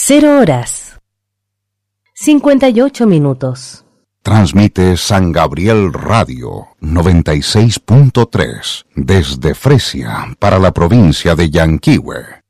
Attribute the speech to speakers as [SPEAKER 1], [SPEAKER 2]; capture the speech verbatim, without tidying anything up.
[SPEAKER 1] Cero horas. Cincuenta y ocho minutos.
[SPEAKER 2] Transmite San Gabriel Radio noventa y seis punto tres desde Fresia para la provincia de Yanquihue.